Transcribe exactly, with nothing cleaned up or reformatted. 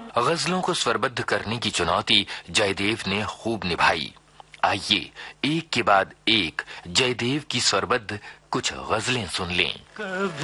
गजलों को स्वरबद्ध करने की चुनौती जयदेव ने खूब निभाई। आइए एक के बाद एक जयदेव की स्वरबद्ध कुछ गजलें सुन लें।